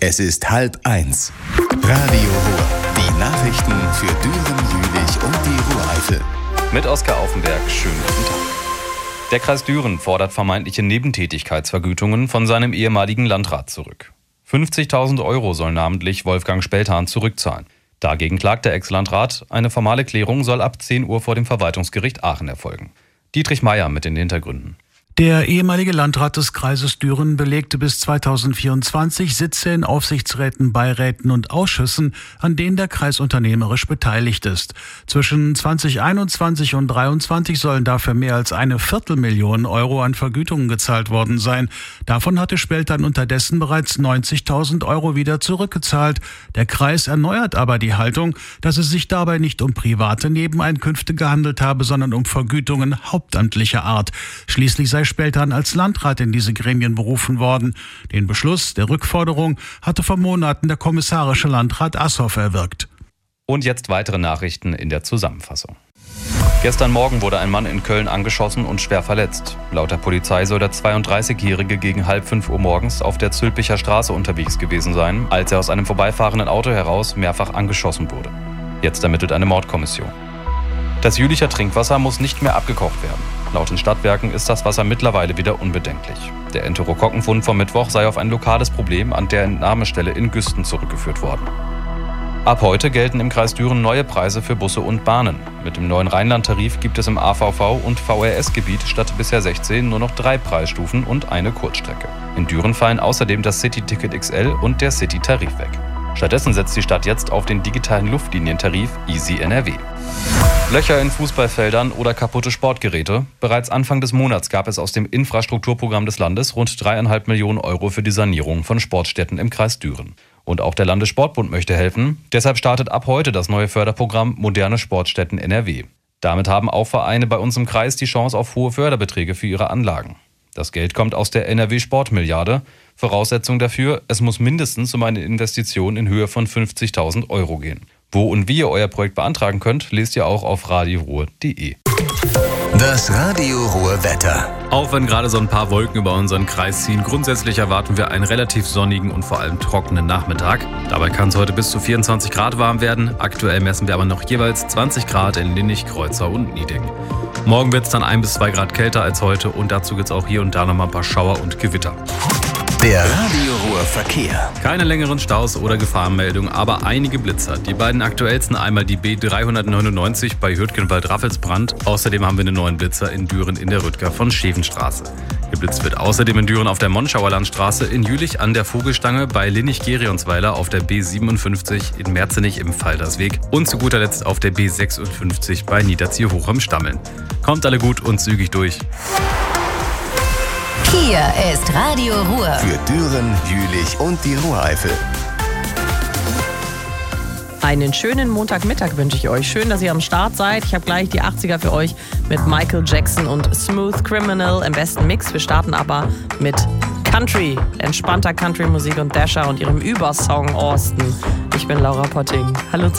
Es ist 12:30. Radio Ruhr. Die Nachrichten für Düren, Jülich und die Ruhr-Eifel. Mit Oskar Aufenberg, schönen guten Tag. Der Kreis Düren fordert vermeintliche Nebentätigkeitsvergütungen von seinem ehemaligen Landrat zurück. 50.000 Euro soll namentlich Wolfgang Speltan zurückzahlen. Dagegen klagt der Ex-Landrat, eine formale Klärung soll ab 10 Uhr vor dem Verwaltungsgericht Aachen erfolgen. Dietrich Meier mit den Hintergründen. Der ehemalige Landrat des Kreises Düren belegte bis 2024 Sitze in Aufsichtsräten, Beiräten und Ausschüssen, an denen der Kreis unternehmerisch beteiligt ist. Zwischen 2021 und 2023 sollen dafür mehr als 250.000 Euro an Vergütungen gezahlt worden sein. Davon hatte Speltan unterdessen bereits 90.000 Euro wieder zurückgezahlt. Der Kreis erneuert aber die Haltung, dass es sich dabei nicht um private Nebeneinkünfte gehandelt habe, sondern um Vergütungen hauptamtlicher Art. Schließlich sei Speltan als Landrat in diese Gremien berufen worden. Den Beschluss der Rückforderung hatte vor Monaten der kommissarische Landrat Assoff erwirkt. Und jetzt weitere Nachrichten in der Zusammenfassung. Gestern Morgen wurde ein Mann in Köln angeschossen und schwer verletzt. Laut der Polizei soll der 32-Jährige gegen 4:30 Uhr morgens auf der Zülpicher Straße unterwegs gewesen sein, als er aus einem vorbeifahrenden Auto heraus mehrfach angeschossen wurde. Jetzt ermittelt eine Mordkommission. Das Jülicher Trinkwasser muss nicht mehr abgekocht werden. Laut den Stadtwerken ist das Wasser mittlerweile wieder unbedenklich. Der Enterokokkenfund vom Mittwoch sei auf ein lokales Problem an der Entnahmestelle in Güsten zurückgeführt worden. Ab heute gelten im Kreis Düren neue Preise für Busse und Bahnen. Mit dem neuen Rheinland-Tarif gibt es im AVV- und VRS-Gebiet statt bisher 16 nur noch 3 Preisstufen und eine Kurzstrecke. In Düren fallen außerdem das City-Ticket XL und der City-Tarif weg. Stattdessen setzt die Stadt jetzt auf den digitalen Luftlinientarif Easy NRW. Löcher in Fußballfeldern oder kaputte Sportgeräte. Bereits Anfang des Monats gab es aus dem Infrastrukturprogramm des Landes rund 3,5 Millionen Euro für die Sanierung von Sportstätten im Kreis Düren. Und auch der Landessportbund möchte helfen. Deshalb startet ab heute das neue Förderprogramm Moderne Sportstätten NRW. Damit haben auch Vereine bei uns im Kreis die Chance auf hohe Förderbeträge für ihre Anlagen. Das Geld kommt aus der NRW-Sportmilliarde. Voraussetzung dafür, es muss mindestens um eine Investition in Höhe von 50.000 Euro gehen. Wo und wie ihr euer Projekt beantragen könnt, lest ihr auch auf radioruhr.de. Das Radio Ruhr Wetter. Auch wenn gerade so ein paar Wolken über unseren Kreis ziehen, grundsätzlich erwarten wir einen relativ sonnigen und vor allem trockenen Nachmittag. Dabei kann es heute bis zu 24 Grad warm werden. Aktuell messen wir aber noch jeweils 20 Grad in Linnich, Kreuzau und Nieding. Morgen wird es dann 1 bis 2 Grad kälter als heute und dazu gibt es auch hier und da noch mal ein paar Schauer und Gewitter. Der Radio Ruhr Verkehr. Keine längeren Staus oder Gefahrenmeldungen, aber einige Blitzer. Die beiden aktuellsten einmal die B399 bei Hürtgenwald-Raffelsbrand. Außerdem haben wir einen neuen Blitzer in Düren in der Rüttger von Schevenstraße. Geblitzt wird außerdem in Düren auf der Monschauer Landstraße, in Jülich an der Vogelstange, bei Linnich-Gerionsweiler auf der B57, in Merzenich im Faldersweg und zu guter Letzt auf der B56 bei Niederzier-Hoch am Stammeln. Kommt alle gut und zügig durch. Hier ist Radio Ruhr. Für Düren, Jülich und die Ruhr-Eifel. Einen schönen Montagmittag wünsche ich euch. Schön, dass ihr am Start seid. Ich habe gleich die 80er für euch mit Michael Jackson und Smooth Criminal im besten Mix. Wir starten aber mit Country, entspannter Country-Musik und Dasher und ihrem Übersong Austin. Ich bin Laura Potting. Hallo zusammen.